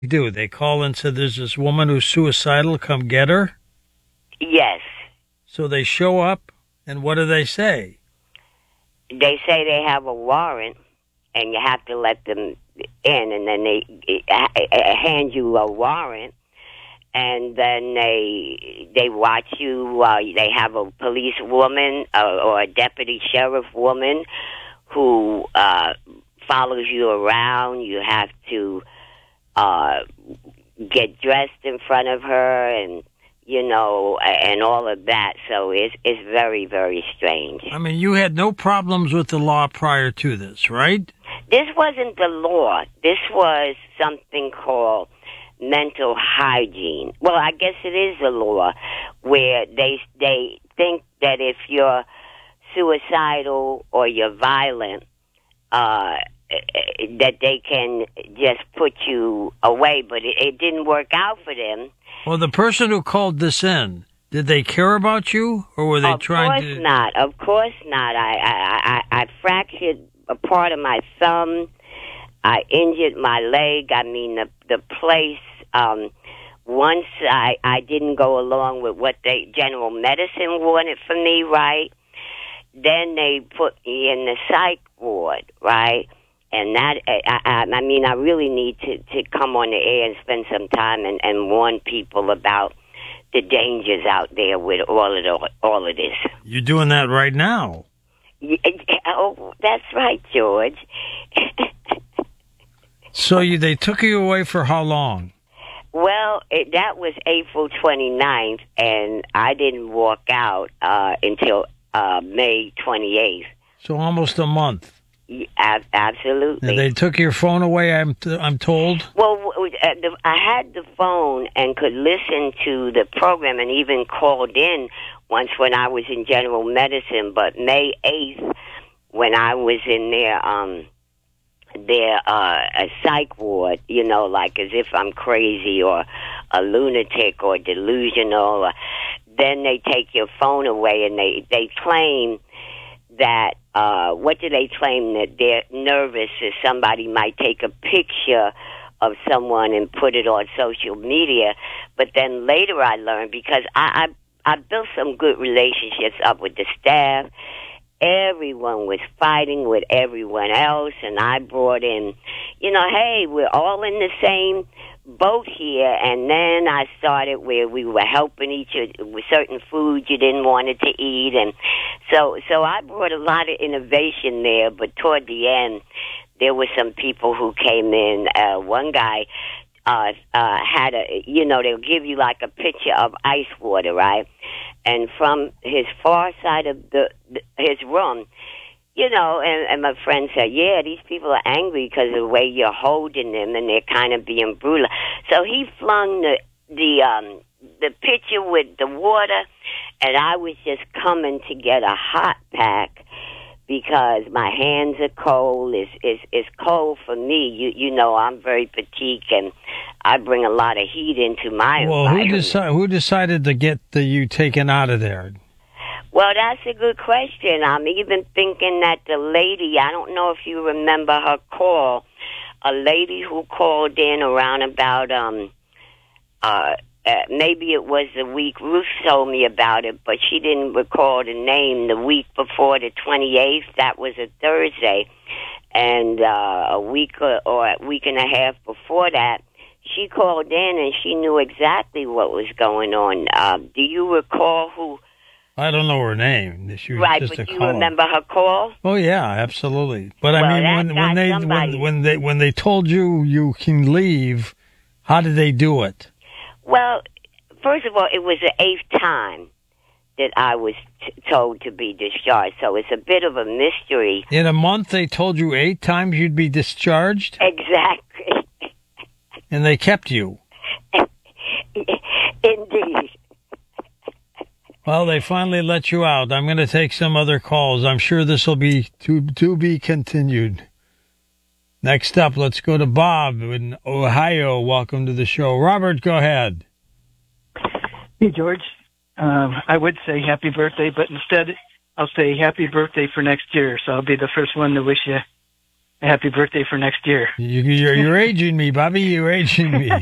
do? They call and say there's this woman who's suicidal, come get her? Yes. So they show up, and what do they say? They say they have a warrant, and you have to let them in, and then they hand you a warrant, and then they watch you. They have a police woman or a deputy sheriff woman who follows you around. You have to get dressed in front of her, and and all of that. So it's very, very strange. I mean, you had no problems with the law prior to this, right? This wasn't the law. This was something called mental hygiene. Well, I guess it is the law, where they think that if you're suicidal or you're violent, that they can just put you away. But it didn't work out for them. Well, the person who called this in, did they care about you, or were they trying to... Of course not. I fractured a part of my thumb. I injured my leg. I mean, the place... once I didn't go along with what general medicine wanted for me, right? Then they put me in the psych ward, right? And that, I mean, I really need to come on the air and spend some time and warn people about the dangers out there with all of this. You're doing that right now. Yeah, oh, that's right, George. So they took you away for how long? Well, that was April 29th, and I didn't walk out until May 28th. So almost a month. Absolutely. And they took your phone away, I'm told? Well, I had the phone and could listen to the program and even called in once when I was in general medicine. But May 8th, when I was in a psych ward, like as if I'm crazy or a lunatic or delusional, then they take your phone away and they claim that, what do they claim? That they're nervous if somebody might take a picture of someone and put it on social media. But then later I learned, because I built some good relationships up with the staff. Everyone was fighting with everyone else, and I brought in, hey, we're all in the same boat here. And then I started where we were helping each other with certain foods you didn't want it to eat, and so I brought a lot of innovation there. But toward the end, there were some people who came in. One guy had they'll give you like a pitcher of ice water, right? And from his far side of his room, and my friend said, yeah, these people are angry because of the way you're holding them, and they're kind of being brutal. So he flung the pitcher with the water, and I was just coming to get a hot pack because my hands are cold. It's cold for me. I'm very petite, and I bring a lot of heat into my environment. Well, who decided to get you taken out of there? Well, that's a good question. I'm even thinking that the lady, I don't know if you remember her call, a lady who called in around about, maybe it was the week, Ruth told me about it, but she didn't recall the name, the week before the 28th, that was a Thursday, and a week or a week and a half before that, she called in and she knew exactly what was going on. Do you recall who? I don't know her name. She was right, just but a you caller. Remember her call? Oh yeah, absolutely. But well, I mean, when they told you can leave, how did they do it? Well, first of all, it was the 8th time that I was told to be discharged, so it's a bit of a mystery. In a month, they told you 8 times you'd be discharged? Exactly. And they kept you? Indeed. Well, they finally let you out. I'm going to take some other calls. I'm sure this will be to be continued. Next up, let's go to Bob in Ohio. Welcome to the show. Robert, go ahead. Hey, George. I would say happy birthday, but instead I'll say happy birthday for next year. So I'll be the first one to wish you happy birthday for next year. You're aging me, Bobby. You're aging me.